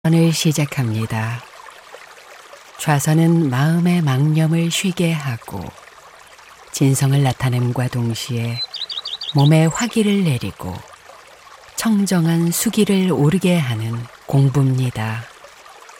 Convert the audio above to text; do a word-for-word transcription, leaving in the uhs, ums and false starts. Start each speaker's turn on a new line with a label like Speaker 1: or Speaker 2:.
Speaker 1: 을 시작합니다. 좌선은 마음의 망념을 쉬게 하고 진성을 나타냄과 동시에 몸에 화기를 내리고 청정한 수기를 오르게 하는 공부입니다.